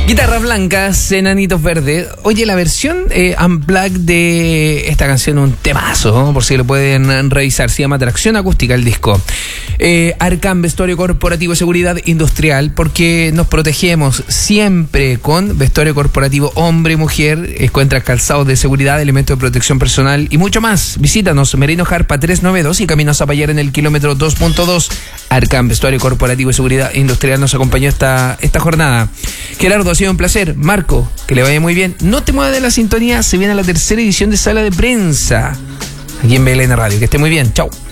Guitarras blancas, enanitos verdes. Oye, la versión unplugged de esta canción, un temazo, ¿no? Por si lo pueden revisar. Se llama Tracción Acústica el disco. Arcam, vestuario corporativo y seguridad industrial, porque nos protegemos siempre con vestuario corporativo hombre y mujer. Encuentras calzados de seguridad, elementos de protección personal y mucho más. Visítanos, Merino Jarpa 392 y Camino a Zapallar en el kilómetro 2.2. Arcam, vestuario corporativo y seguridad industrial nos acompañó esta jornada. Gerardo, ha sido un placer. Marco, que le vaya muy bien. No te muevas de la sintonía, se viene la tercera edición de Sala de Prensa aquí en BLN Radio. Que esté muy bien. Chau.